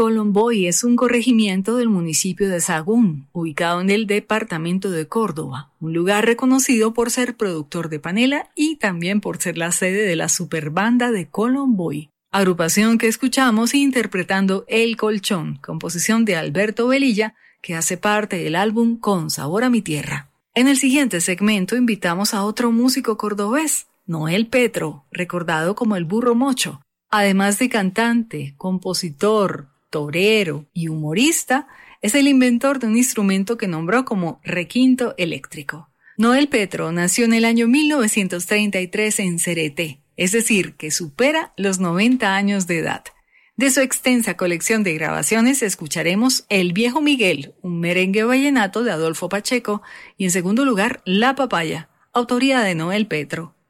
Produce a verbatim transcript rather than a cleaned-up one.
Colomboy es un corregimiento del municipio de Sahagún, ubicado en el departamento de Córdoba, un lugar reconocido por ser productor de panela y también por ser la sede de la superbanda de Colomboy, agrupación que escuchamos interpretando El Colchón, composición de Alberto Velilla, que hace parte del álbum Con Sabor a mi Tierra. En el siguiente segmento invitamos a otro músico cordobés, Noel Petro, recordado como el Burro Mocho. Además de cantante, compositor, torero y humorista, es el inventor de un instrumento que nombró como requinto eléctrico. Noel Petro nació en el año mil novecientos treinta y tres en Cereté, es decir, que supera los noventa años de edad. De su extensa colección de grabaciones escucharemos El Viejo Miguel, un merengue vallenato de Adolfo Pacheco, y en segundo lugar La Papaya, autoría de Noel Petro.